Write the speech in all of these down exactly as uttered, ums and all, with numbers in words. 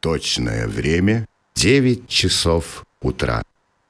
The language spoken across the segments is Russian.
Точное время — девять часов утра.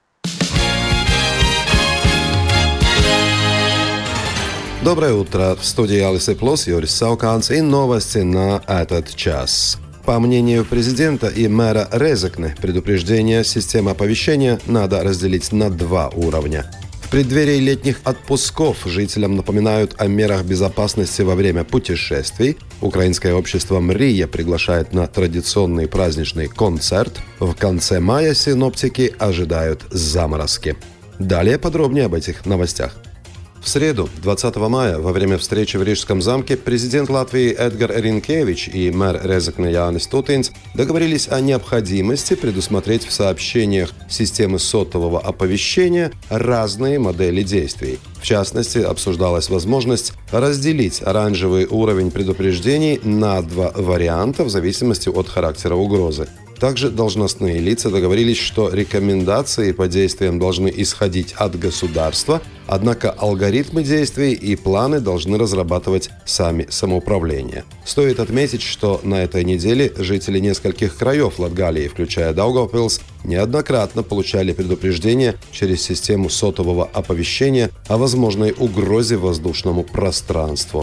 Доброе утро. В студии Алисы Плюс Юрис Сауканс и новости на этот час. По мнению президента и мэра Резекне, предупреждение системы оповещения надо разделить на два уровня. В преддверии летних отпусков жителям напоминают о мерах безопасности во время путешествий. Украинское общество «Мрия» приглашает на традиционный праздничный концерт. В конце мая синоптики ожидают заморозки. Далее подробнее об этих новостях. В среду, двадцатого мая, во время встречи в Рижском замке, президент Латвии Эдгар Ринкевич и мэр Резекне Jānis Tutins договорились о необходимости предусмотреть в сообщениях системы сотового оповещения разные модели действий. В частности, обсуждалась возможность разделить оранжевый уровень предупреждений на два варианта в зависимости от характера угрозы. Также должностные лица договорились, что рекомендации по действиям должны исходить от государства, однако алгоритмы действий и планы должны разрабатывать сами самоуправления. Стоит отметить, что на этой неделе жители нескольких краев Латгалии, включая Даугавпилс, неоднократно получали предупреждения через систему сотового оповещения о возможной угрозе воздушному пространству.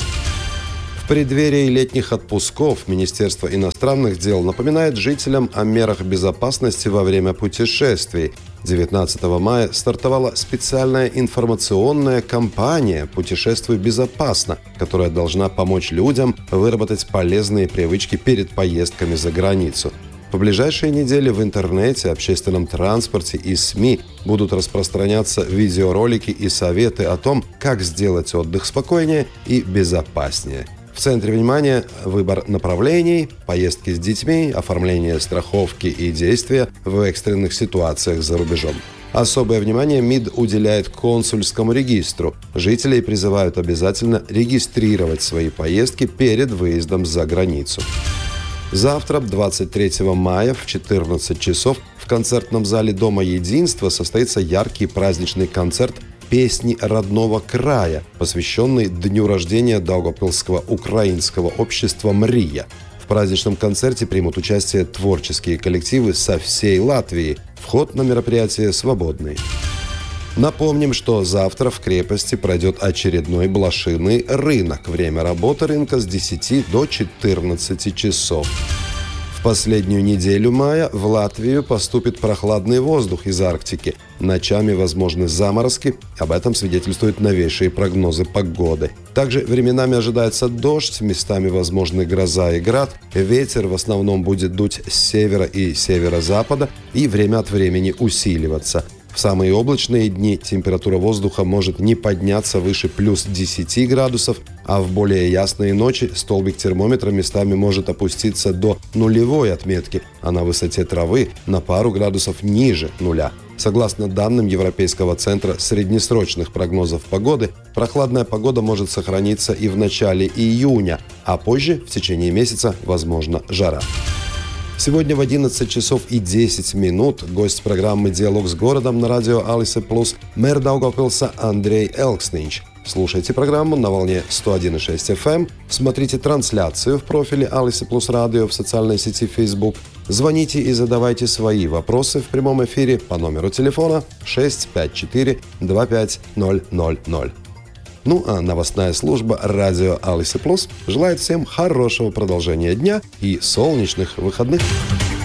В преддверии летних отпусков Министерство иностранных дел напоминает жителям о мерах безопасности во время путешествий. девятнадцатого мая стартовала специальная информационная кампания «Путешествуй безопасно», которая должна помочь людям выработать полезные привычки перед поездками за границу. В ближайшие недели в интернете, общественном транспорте и СМИ будут распространяться видеоролики и советы о том, как сделать отдых спокойнее и безопаснее. В центре внимания выбор направлений, поездки с детьми, оформление страховки и действия в экстренных ситуациях за рубежом. Особое внимание МИД уделяет консульскому регистру. Жителей призывают обязательно регистрировать свои поездки перед выездом за границу. Завтра, двадцать третьего мая, в четырнадцать часов в концертном зале Дома Единства состоится яркий праздничный концерт «Песни родного края», посвященный дню рождения Даугавпилсского украинского общества «Мрия». В праздничном концерте примут участие творческие коллективы со всей Латвии. Вход на мероприятие свободный. Напомним, что завтра в крепости пройдет очередной блошиный рынок. Время работы рынка с десяти до четырнадцати часов. В последнюю неделю мая в Латвию поступит прохладный воздух из Арктики. Ночами возможны заморозки. Об этом свидетельствуют новейшие прогнозы погоды. Также временами ожидается дождь, местами возможны гроза и град. Ветер в основном будет дуть с севера и северо-запада и время от времени усиливаться. В самые облачные дни температура воздуха может не подняться выше плюс десяти градусов, а в более ясные ночи столбик термометра местами может опуститься до нулевой отметки, а на высоте травы на пару градусов ниже нуля. Согласно данным Европейского центра среднесрочных прогнозов погоды, прохладная погода может сохраниться и в начале июня, а позже, в течение месяца, возможно жара. Сегодня в одиннадцать часов и десять минут гость программы «Диалог с городом» на радио Алисы Плюс мэр Даугавпилса Андрей Элкснич. Слушайте программу на волне сто один и шесть эф эм, смотрите трансляцию в профиле Алисы Плюс Радио в социальной сети Facebook, звоните и задавайте свои вопросы в прямом эфире по номеру телефона шесть пять четыре два пять ноль ноль ноль. Ну а новостная служба радио Алисы Плюс желает всем хорошего продолжения дня и солнечных выходных.